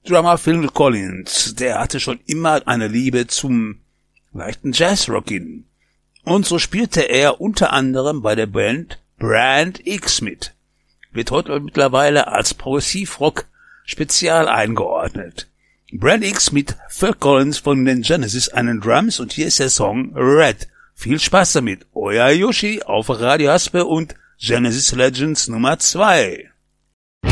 Drummer Phil Collins, der hatte schon immer eine Liebe zum leichten Jazzrock-In. Und so spielte er unter anderem bei der Band Brand X mit. Wird heute mittlerweile als Progressivrock spezial eingeordnet. Brand X mit Phil Collins von den Genesis an den Drums und hier ist der Song Red. Viel Spaß damit. Euer Yoshi auf Radio Haspe und Genesis Legends Nummer 2.